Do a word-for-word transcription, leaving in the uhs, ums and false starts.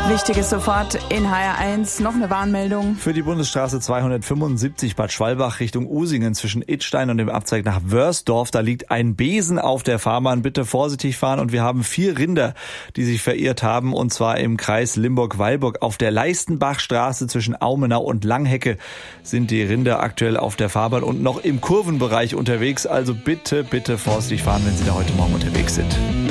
Wichtiges sofort in H R eins. Noch eine Warnmeldung. Für die Bundesstraße zweihundertfünfundsiebzig Bad Schwalbach Richtung Usingen zwischen Idstein und dem Abzweig nach Wörsdorf. Da liegt ein Besen auf der Fahrbahn. Bitte vorsichtig fahren. Und wir haben vier Rinder, die sich verirrt haben. Und zwar im Kreis Limburg-Weilburg. Auf der Leistenbachstraße zwischen Aumenau und Langhecke sind die Rinder aktuell auf der Fahrbahn und noch im Kurvenbereich unterwegs. Also bitte, bitte vorsichtig fahren, wenn Sie da heute Morgen unterwegs sind.